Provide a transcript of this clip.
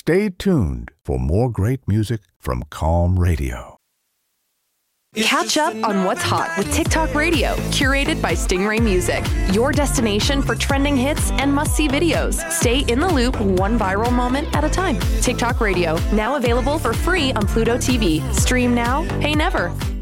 Stay tuned for more great music from Calm Radio. Catch up on what's hot with TikTok Radio, curated by Stingray Music, your destination for trending hits and must-see videos. Stay in the loop, one viral moment at a time. TikTok Radio, now available for free on Pluto TV. Stream now, pay never.